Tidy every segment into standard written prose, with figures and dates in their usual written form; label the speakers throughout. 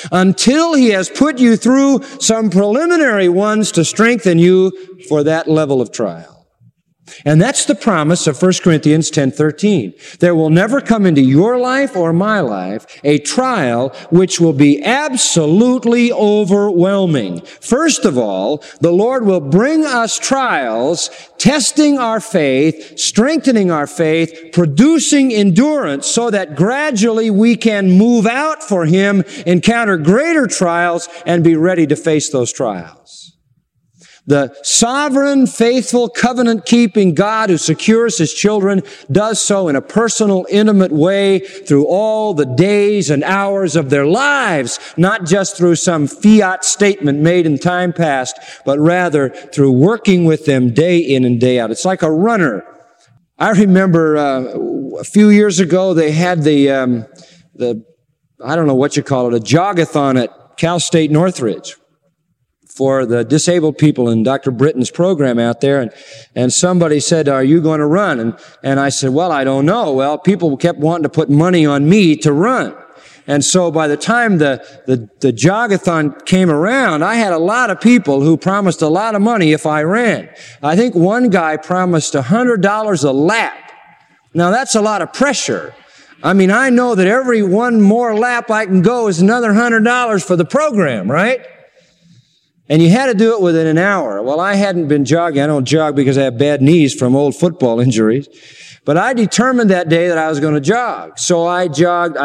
Speaker 1: until He has put you through some preliminary ones to strengthen you for that level of trial. And that's the promise of 1 Corinthians 10:13. There will never come into your life or my life a trial which will be absolutely overwhelming. First of all, the Lord will bring us trials, testing our faith, strengthening our faith, producing endurance so that gradually we can move out for Him, encounter greater trials, and be ready to face those trials. The sovereign, faithful, covenant-keeping God who secures His children does so in a personal, intimate way through all the days and hours of their lives, not just through some fiat statement made in time past, but rather through working with them day in and day out. It's like a runner. I remember a few years ago they had the I don't know what you call it, a jogathon at Cal State Northridge for the disabled people in Dr. Britton's program out there. And somebody said, "Are you going to run?" And I said, "Well, I don't know." Well, people kept wanting to put money on me to run. And so by the time the jogathon came around, I had a lot of people who promised a lot of money if I ran. I think one guy promised $100 a lap. Now that's a lot of pressure. I mean, I know that every one more lap I can go is another $100 for the program, right? And you had to do it within an hour. Well, I hadn't been jogging. I don't jog because I have bad knees from old football injuries. But I determined that day that I was going to jog. So I jogged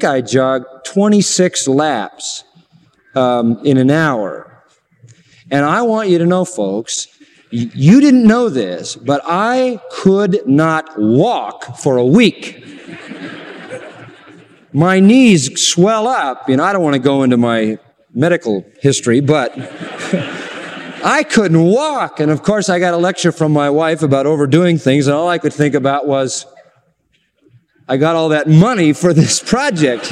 Speaker 1: 26 laps in an hour. And I want you to know, folks, you didn't know this, but I could not walk for a week. My knees swell up. I don't want to go into my medical history, but I couldn't walk. And of course, I got a lecture from my wife about overdoing things, and all I could think about was, I got all that money for this project,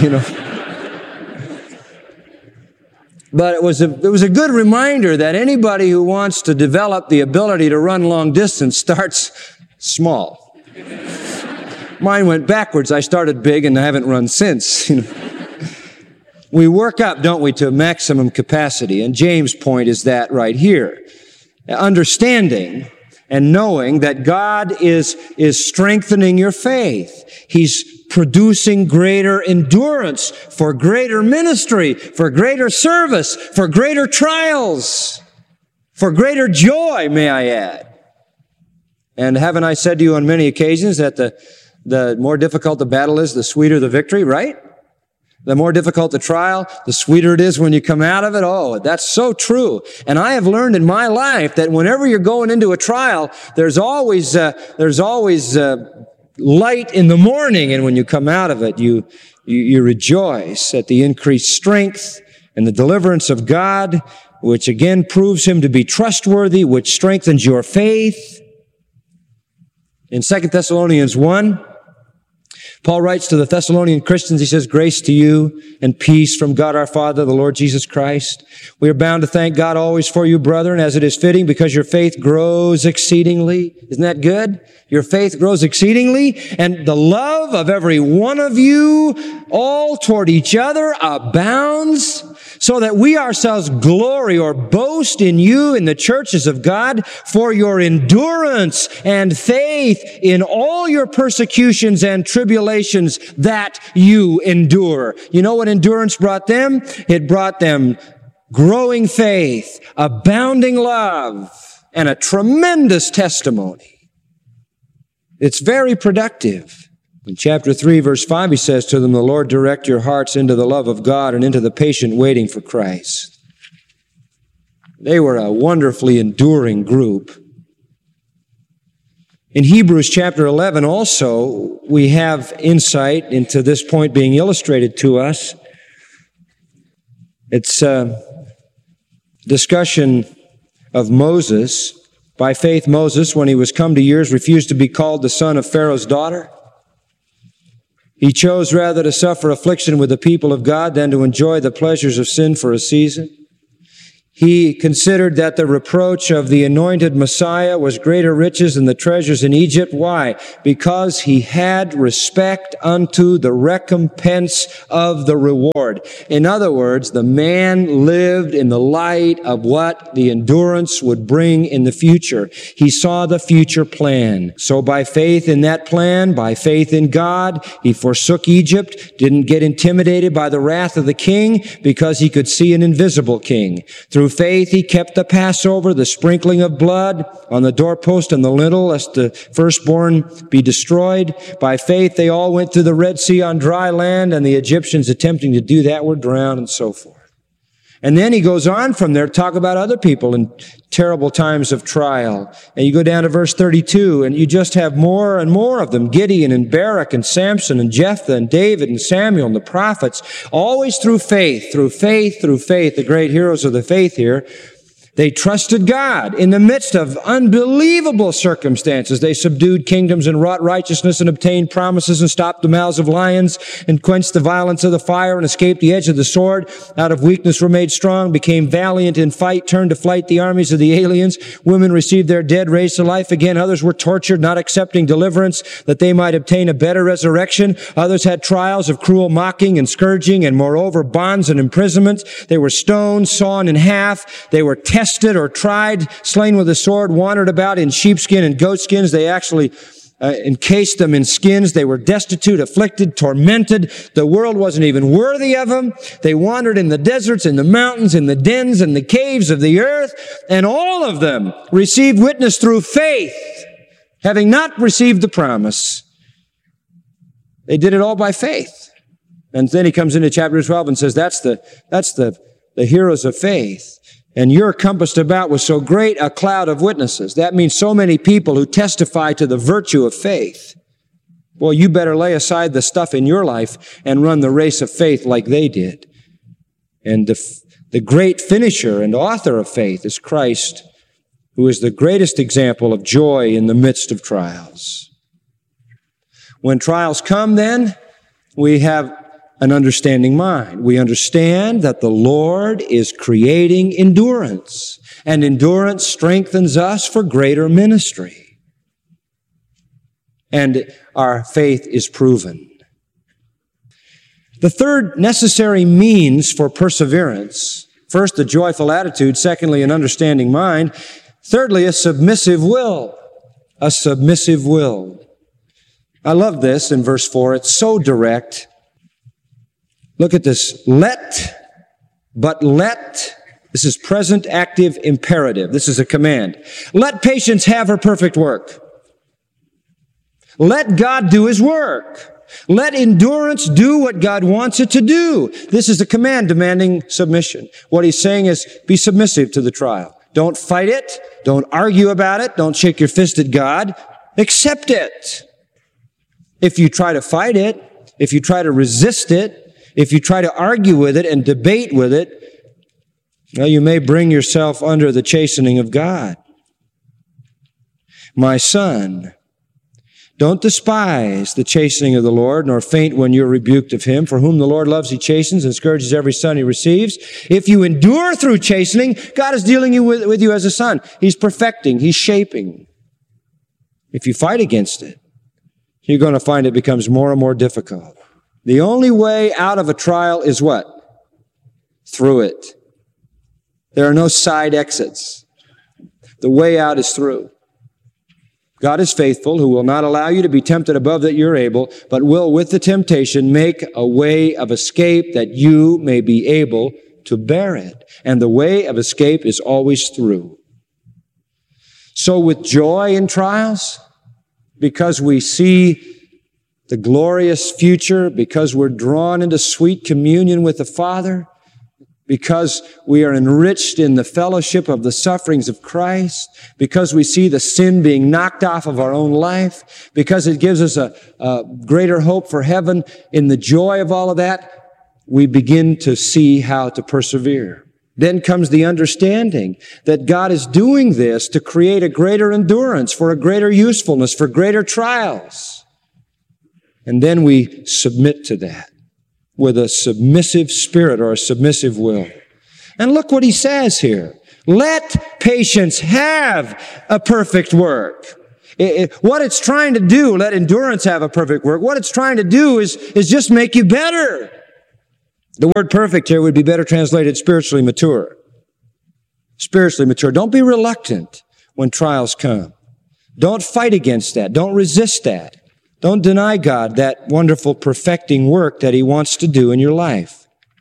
Speaker 1: But it was a good reminder that anybody who wants to develop the ability to run long distance starts small. Mine went backwards. I started big and I haven't run since, We work up, don't we, to maximum capacity. And James' point is that right here. Understanding and knowing that God is strengthening your faith. He's producing greater endurance for greater ministry, for greater service, for greater trials, for greater joy, may I add. And haven't I said to you on many occasions that the more difficult the battle is, the sweeter the victory, right? The more difficult the trial, the sweeter it is when you come out of it. Oh, that's so true. And I have learned in my life that whenever you're going into a trial, there's always light in the morning. And when you come out of it, you rejoice at the increased strength and the deliverance of God, which again proves Him to be trustworthy, which strengthens your faith. In 2 Thessalonians 1, Paul writes to the Thessalonian Christians, he says, "Grace to you and peace from God our Father, the Lord Jesus Christ. We are bound to thank God always for you, brethren, as it is fitting, because your faith grows exceedingly." Isn't that good? Your faith grows exceedingly, and the love of every one of you all toward each other abounds, so that we ourselves glory or boast in you in the churches of God for your endurance and faith in all your persecutions and tribulations that you endure. You know what endurance brought them? It brought them growing faith, abounding love, and a tremendous testimony. It's very productive. In chapter 3, verse 5, he says to them, "The Lord direct your hearts into the love of God and into the patient waiting for Christ." They were a wonderfully enduring group. In Hebrews chapter 11 also, we have insight into this point being illustrated to us. It's a discussion of Moses. By faith, Moses, when he was come to years, refused to be called the son of Pharaoh's daughter. He chose rather to suffer affliction with the people of God than to enjoy the pleasures of sin for a season. He considered that the reproach of the anointed Messiah was greater riches than the treasures in Egypt. Why? Because he had respect unto the recompense of the reward. In other words, the man lived in the light of what the endurance would bring in the future. He saw the future plan. So by faith in that plan, by faith in God, he forsook Egypt, didn't get intimidated by the wrath of the king because he could see an invisible king. Through faith, he kept the Passover, the sprinkling of blood on the doorpost and the lintel, lest the firstborn be destroyed. By faith, they all went through the Red Sea on dry land, and the Egyptians attempting to do that were drowned, and so forth. And then he goes on from there to talk about other people in terrible times of trial. And you go down to verse 32, and you just have more and more of them. Gideon and Barak and Samson and Jephthah and David and Samuel and the prophets, always through faith, the great heroes of the faith here. They trusted God in the midst of unbelievable circumstances. They subdued kingdoms and wrought righteousness and obtained promises and stopped the mouths of lions and quenched the violence of the fire and escaped the edge of the sword. Out of weakness were made strong, became valiant in fight, turned to flight the armies of the aliens. Women received their dead raised to life again. Others were tortured, not accepting deliverance, that they might obtain a better resurrection. Others had trials of cruel mocking and scourging, and moreover bonds and imprisonment. They were stoned, sawn in half. They were tested or tried, slain with a sword, wandered about in sheepskin and goatskins. They actually encased them in skins. They were destitute, afflicted, tormented. The world wasn't even worthy of them. They wandered in the deserts, in the mountains, in the dens, and the caves of the earth. And all of them received witness through faith, having not received the promise. They did it all by faith. And then he comes into chapter 12 and says, that's the heroes of faith. And you're compassed about with so great a cloud of witnesses. That means so many people who testify to the virtue of faith. Boy, you better lay aside the stuff in your life and run the race of faith like they did. And the great finisher and author of faith is Christ, who is the greatest example of joy in the midst of trials. When trials come, then, we have an understanding mind. We understand that the Lord is creating endurance, and endurance strengthens us for greater ministry. And our faith is proven. The third necessary means for perseverance, first, a joyful attitude, secondly, an understanding mind, thirdly, a submissive will. A submissive will. I love this in verse 4. It's so direct. Look at this. Let. This is present active imperative. This is a command. Let patience have her perfect work. Let God do His work. Let endurance do what God wants it to do. This is a command demanding submission. What He's saying is, be submissive to the trial. Don't fight it. Don't argue about it. Don't shake your fist at God. Accept it. If you try to fight it, if you try to resist it, if you try to argue with it and debate with it, well, you may bring yourself under the chastening of God. My son, don't despise the chastening of the Lord, nor faint when you're rebuked of Him. For whom the Lord loves, He chastens and scourges every son He receives. If you endure through chastening, God is dealing with you as a son. He's perfecting. He's shaping. If you fight against it, you're going to find it becomes more and more difficult. The only way out of a trial is what? Through it. There are no side exits. The way out is through. God is faithful, who will not allow you to be tempted above that you're able, but will with the temptation make a way of escape that you may be able to bear it. And the way of escape is always through. So with joy in trials, because we see the glorious future, because we're drawn into sweet communion with the Father, because we are enriched in the fellowship of the sufferings of Christ, because we see the sin being knocked off of our own life, because it gives us a greater hope for heaven. In the joy of all of that, we begin to see how to persevere. Then comes the understanding that God is doing this to create a greater endurance, for a greater usefulness, for greater trials. And then we submit to that with a submissive spirit or a submissive will. And look what he says here. Let patience have a perfect work. What it's trying to do, let endurance have a perfect work. What it's trying to do is just make you better. The word perfect here would be better translated spiritually mature. Spiritually mature. Don't be reluctant when trials come. Don't fight against that. Don't resist that. Don't deny God that wonderful perfecting work that He wants to do in your life.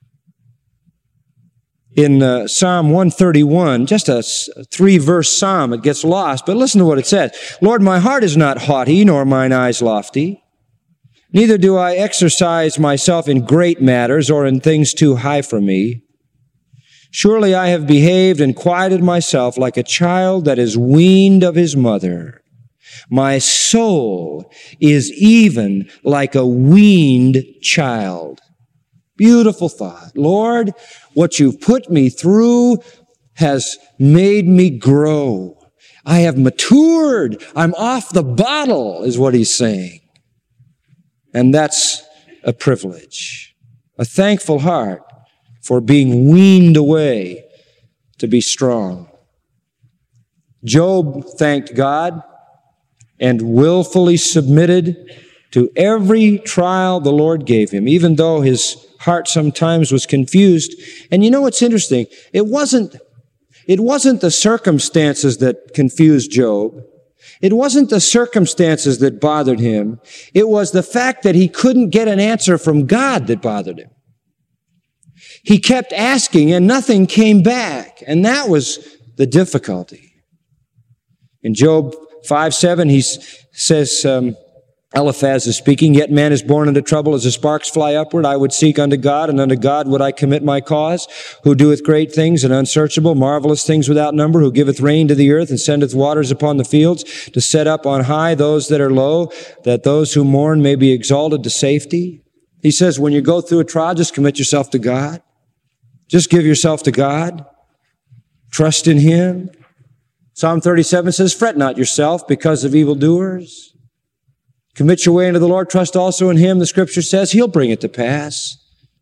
Speaker 1: In Psalm 131, just a 3-verse psalm, it gets lost, but listen to what it says. Lord, my heart is not haughty, nor mine eyes lofty. Neither do I exercise myself in great matters or in things too high for me. Surely I have behaved and quieted myself like a child that is weaned of his mother. My soul is even like a weaned child. Beautiful thought. Lord, what you've put me through has made me grow. I have matured. I'm off the bottle, is what he's saying. And that's a privilege. A thankful heart for being weaned away to be strong. Job thanked God and willfully submitted to every trial the Lord gave him, even though his heart sometimes was confused. And you know what's interesting? It wasn't the circumstances that confused Job. It wasn't the circumstances that bothered him. It was the fact that he couldn't get an answer from God that bothered him. He kept asking and nothing came back. And that was the difficulty. In Job 5:7, he says, Eliphaz is speaking, yet man is born into trouble as the sparks fly upward. I would seek unto God, and unto God would I commit my cause, who doeth great things and unsearchable, marvelous things without number, who giveth rain to the earth and sendeth waters upon the fields, to set up on high those that are low, that those who mourn may be exalted to safety. He says, when you go through a trial, just commit yourself to God. Just give yourself to God. Trust in Him. Psalm 37 says, fret not yourself because of evildoers. Commit your way unto the Lord. Trust also in Him. The Scripture says He'll bring it to pass.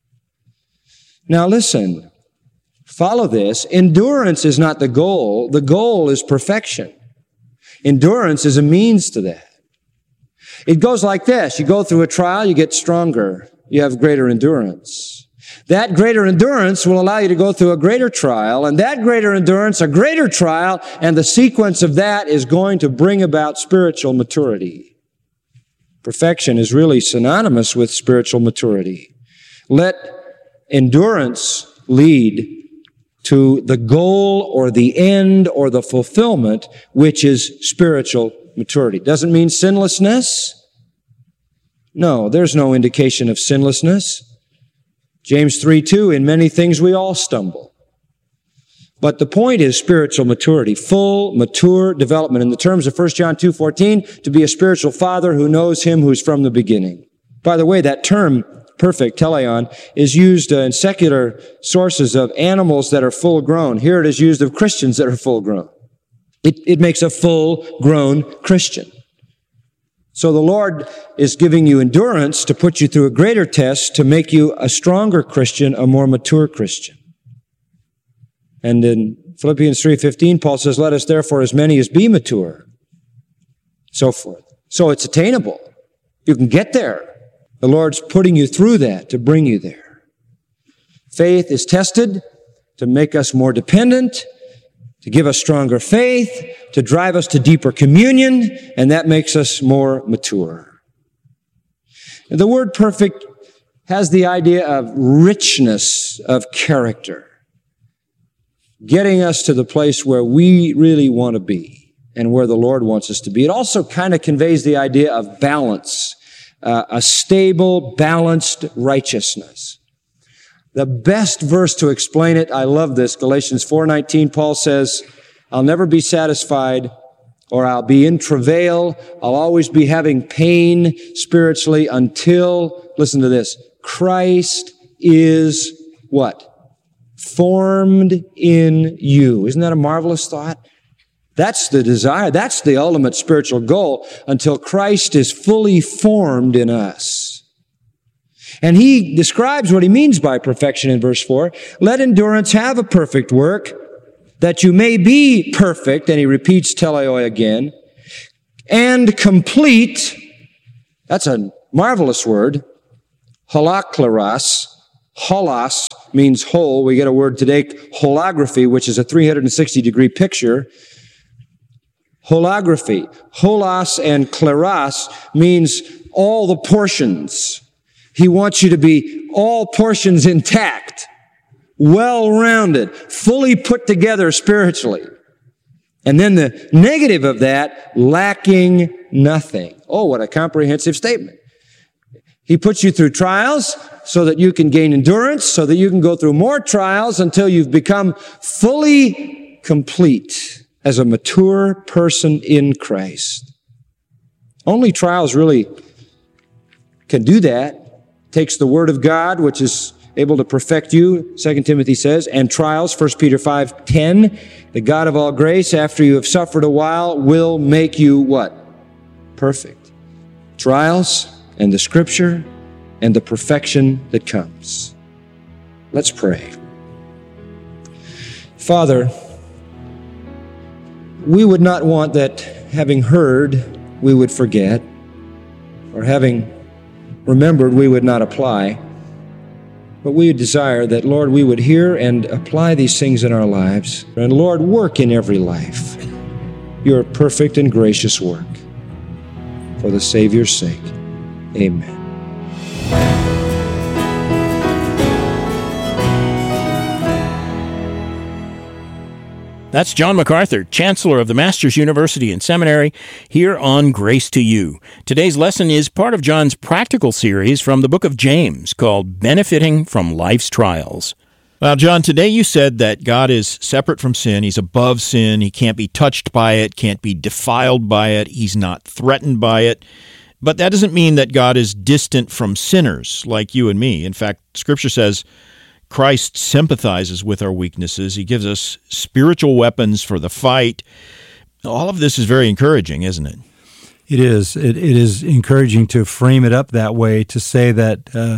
Speaker 1: Now listen, follow this. Endurance is not the goal. The goal is perfection. Endurance is a means to that. It goes like this. You go through a trial, you get stronger. You have greater endurance. That greater endurance will allow you to go through a greater trial, and that greater endurance, a greater trial, and the sequence of that is going to bring about spiritual maturity. Perfection is really synonymous with spiritual maturity. Let endurance lead to the goal or the end or the fulfillment, which is spiritual maturity. Doesn't mean sinlessness. No, there's no indication of sinlessness. James 3:2, in many things we all stumble. But the point is spiritual maturity, full, mature development. In the terms of 1 John 2:14, to be a spiritual father who knows Him who's from the beginning. By the way, that term, perfect, teleon, is used in secular sources of animals that are full grown. Here it is used of Christians that are full grown. It makes a full-grown Christian. So the Lord is giving you endurance to put you through a greater test to make you a stronger Christian, a more mature Christian. And in Philippians 3:15, Paul says, let us therefore as many as be mature, so forth. So it's attainable. You can get there. The Lord's putting you through that to bring you there. Faith is tested to make us more dependent, to give us stronger faith, to drive us to deeper communion, and that makes us more mature. And the word perfect has the idea of richness of character, getting us to the place where we really want to be and where the Lord wants us to be. It also kind of conveys the idea of balance, a stable, balanced righteousness. The best verse to explain it, I love this, Galatians 4:19, Paul says, I'll never be satisfied, or I'll be in travail, I'll always be having pain spiritually until, listen to this, Christ is what? Formed in you. Isn't that a marvelous thought? That's the desire. That's the ultimate spiritual goal, until Christ is fully formed in us. And he describes what he means by perfection in verse 4. Let endurance have a perfect work, that you may be perfect, and he repeats teleoi again, and complete. That's a marvelous word. Holakleros. Holos means whole. We get a word today, holography, which is a 360-degree picture. Holography. Holos and kleros means all the portions. He wants you to be all portions intact, well-rounded, fully put together spiritually. And then the negative of that, lacking nothing. Oh, what a comprehensive statement. He puts you through trials so that you can gain endurance, so that you can go through more trials until you've become fully complete as a mature person in Christ. Only trials really can do that. It takes the Word of God, which is able to perfect you, 2 Timothy says, and trials, 1 Peter 5:10. The God of all grace, after you have suffered a while, will make you what? Perfect. Trials and the Scripture and the perfection that comes. Let's pray. Father, we would not want that having heard, we would forget, or having remembered, we would not apply. But we desire that, Lord, we would hear and apply these things in our lives. And Lord, work in every life your perfect and gracious work. For the Savior's sake, amen.
Speaker 2: That's John MacArthur, Chancellor of the Masters University and Seminary, here on Grace to You. Today's lesson is part of John's practical series from the book of James called Benefiting from Life's Trials. Well, John, today you said that God is separate from sin. He's above sin. He can't be touched by it, can't be defiled by it. He's not threatened by it. But that doesn't mean that God is distant from sinners like you and me. In fact, Scripture says Christ sympathizes with our weaknesses. He gives us spiritual weapons for the fight. All of this is very encouraging, isn't it?
Speaker 3: It is. It is encouraging to frame it up that way, to say that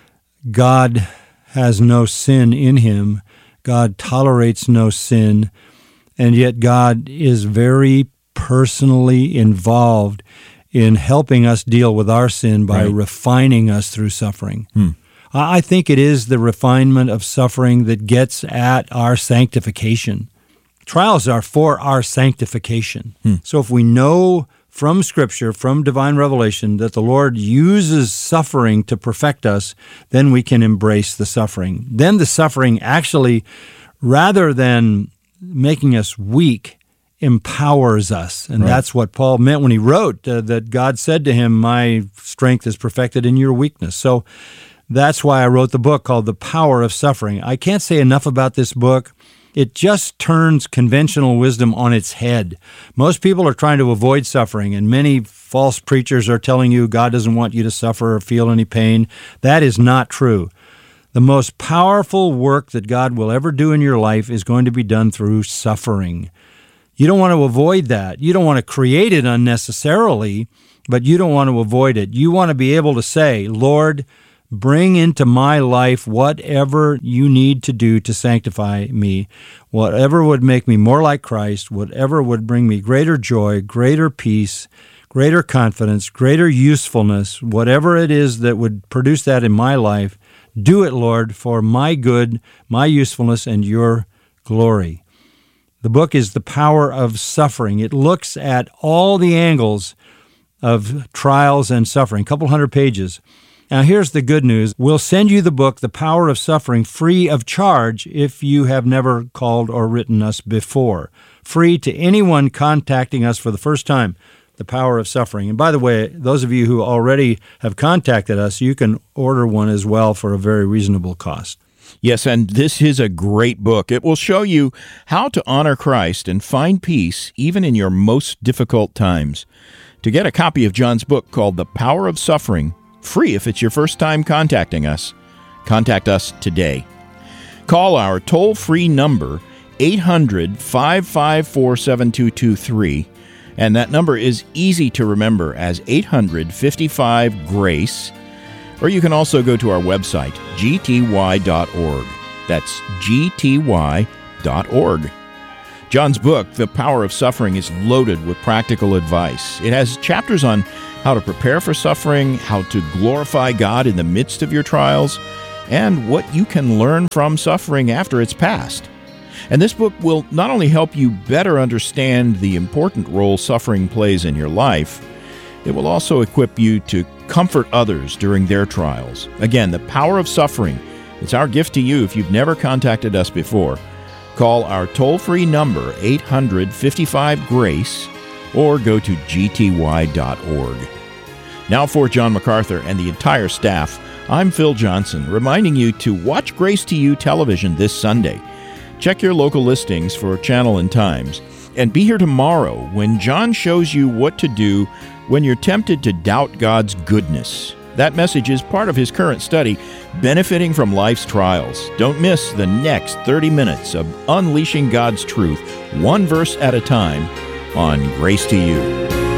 Speaker 3: God has no sin in him. God tolerates no sin, and yet God is very personally involved in helping us deal with our sin by refining us through suffering. I think it is the refinement of suffering that gets at our sanctification. Trials are for our sanctification. So if we know from Scripture, from divine revelation, that the Lord uses suffering to perfect us, then we can embrace the suffering. Then the suffering actually, rather than making us weak, empowers us. And that's what Paul meant when he wrote that God said to him, "My strength is perfected in your weakness." So that's why I wrote the book called The Power of Suffering. I can't say enough about this book. It just turns conventional wisdom on its head. Most people are trying to avoid suffering, and many false preachers are telling you God doesn't want you to suffer or feel any pain. That is not true. The most powerful work that God will ever do in your life is going to be done through suffering. You don't want to avoid that. You don't want to create it unnecessarily, but you don't want to avoid it. You want to be able to say, "Lord, bring into my life whatever you need to do to sanctify me, whatever would make me more like Christ, whatever would bring me greater joy, greater peace, greater confidence, greater usefulness, whatever it is that would produce that in my life. Do it, Lord, for my good, my usefulness, and your glory." The book is The Power of Suffering. It looks at all the angles of trials and suffering, a couple hundred pages. Now, here's the good news. We'll send you the book, The Power of Suffering, free of charge if you have never called or written us before. Free to anyone contacting us for the first time, The Power of Suffering. And by the way, those of you who already have contacted us, you can order one as well for a very reasonable cost.
Speaker 2: Yes, and this is a great book. It will show you how to honor Christ and find peace even in your most difficult times. To get a copy of John's book called The Power of Suffering, free if it's your first time contacting us, contact us today. Call our toll-free number, 800-554-7223, and that number is easy to remember as 855-GRACE. Or you can also go to our website, gty.org. That's gty.org. John's book, The Power of Suffering, is loaded with practical advice. It has chapters on how to prepare for suffering, how to glorify God in the midst of your trials, and what you can learn from suffering after it's passed. And this book will not only help you better understand the important role suffering plays in your life, it will also equip you to comfort others during their trials. Again, The Power of Suffering. It's our gift to you if you've never contacted us before. Call our toll-free number, 800-55-GRACE, or go to gty.org. Now for John MacArthur and the entire staff, I'm Phil Johnson, reminding you to watch Grace to You television this Sunday. Check your local listings for channel and times. And be here tomorrow when John shows you what to do when you're tempted to doubt God's goodness. That message is part of his current study, Benefiting from Life's Trials. Don't miss the next 30 minutes of unleashing God's truth, one verse at a time, on Grace to You.